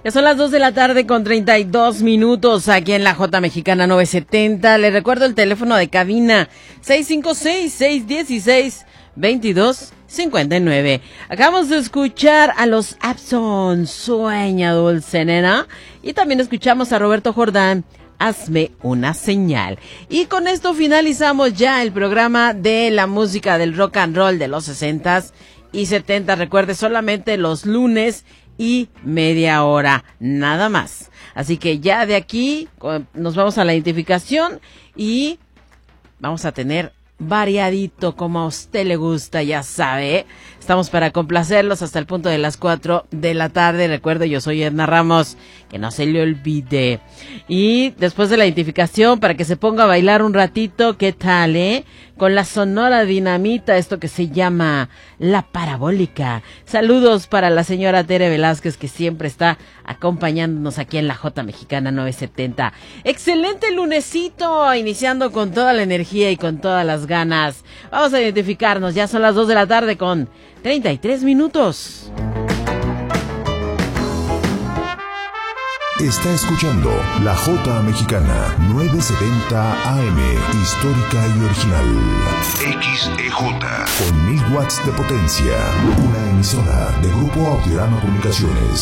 Ya son las 2 de la tarde con 32 minutos aquí en la J Mexicana 970. Les recuerdo el teléfono de cabina 656-616-2259. Acabamos de escuchar a los Abson, Sueña Dulce Nena. Y también escuchamos a Roberto Jordán, Hazme una señal. Y con esto finalizamos ya el programa de la música del rock and roll de los 60s y 70. Recuerde, solamente los lunes y media hora, nada más. Así que ya de aquí nos vamos a la identificación y vamos a tener variadito como a usted le gusta, ya sabe. Estamos para complacerlos hasta el punto de las 4 de la tarde. Recuerde, yo soy Edna Ramos, que no se le olvide. Y después de la identificación, para que se ponga a bailar un ratito, ¿qué tal, con la Sonora Dinamita, esto que se llama La Parabólica. Saludos para la señora Tere Velázquez, que siempre está acompañándonos aquí en la J Mexicana 970. Excelente lunesito, iniciando con toda la energía y con todas las ganas. Vamos a identificarnos, ya son las 2 de la tarde con 33 minutos. Está escuchando la J Mexicana 970 AM, histórica y original. XEJ. Con 1000 watts de potencia. Una emisora de Grupo Autirano Comunicaciones.